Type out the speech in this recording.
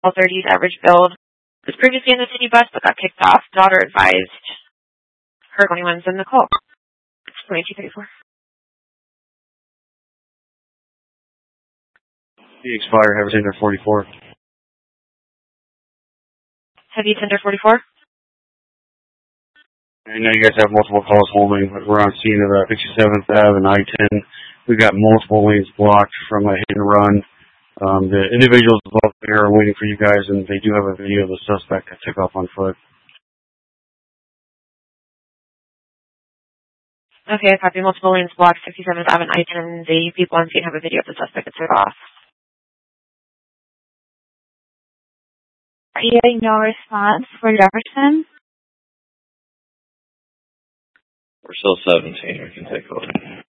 30s, average build. Was previously in the city bus but got kicked off. Daughter advised. Her 21's in the call. 2234. The Expire, Heavy Tender 44. Heavy Tender 44. I know you guys have multiple calls holding, but we're on scene of 57th Ave and I-10. We've got multiple lanes blocked from a hit and run. The individuals up there are waiting for you guys, and they do have a video of the suspect that took off on foot. Okay, copy. Multiple lanes blocked, 57th Ave and I-10. The people on scene have a video of the suspect that took off. Are you getting no response for Jefferson? We're still 17. We can take over.